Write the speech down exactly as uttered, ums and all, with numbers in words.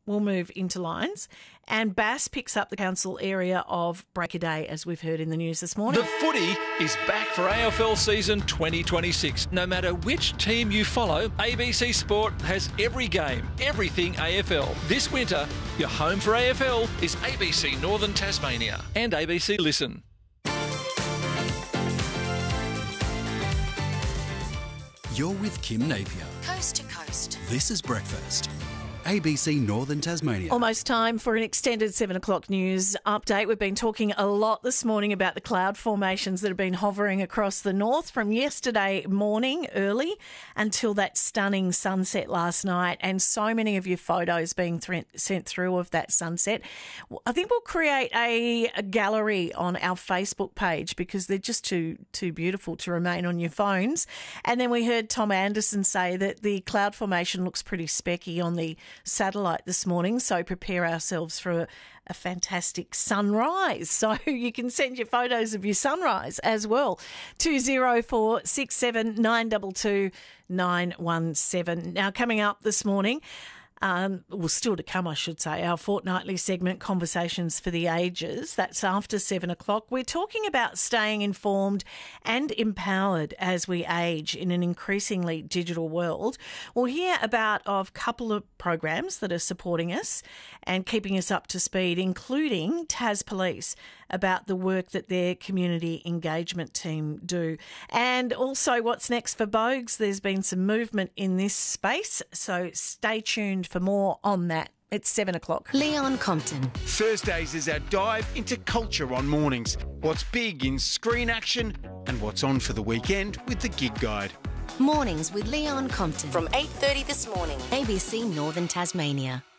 will move into lines, and Bass picks up the council area of Break a Day, as we've heard in the news this morning. The footy is back for A F L season twenty twenty-six. No matter which team you follow, A B C Sport has every game, everything A F L. This winter, your home for A F L is A B C Northern Tasmania and A B C Listen. You're with Kim Napier. Coast to coast. This is Breakfast. A B C Northern Tasmania. Almost time for an extended seven o'clock news update. We've been talking a lot this morning about the cloud formations that have been hovering across the north from yesterday morning early until that stunning sunset last night, and so many of your photos being th- sent through of that sunset. I think we'll create a, a gallery on our Facebook page because they're just too too beautiful to remain on your phones. And then we heard Tom Anderson say that the cloud formation looks pretty specky on the satellite this morning, so prepare ourselves for a, a fantastic sunrise. So you can send your photos of your sunrise as well. two zero four six seven nine two two nine one seven. Now, coming up this morning, Um, well, still to come, I should say, our fortnightly segment, Conversations for the Ages. That's after seven o'clock. We're talking about staying informed and empowered as we age in an increasingly digital world. We'll hear about a couple of programs that are supporting us and keeping us up to speed, including Tas Police, about the work that their community engagement team do. And also what's next for Bogues. There's been some movement in this space, so stay tuned for more on that. It's seven o'clock. Leon Compton. Thursdays is our dive into culture on mornings. What's big in screen action and what's on for the weekend with the Gig Guide. Mornings with Leon Compton. From eight thirty this morning. A B C Northern Tasmania.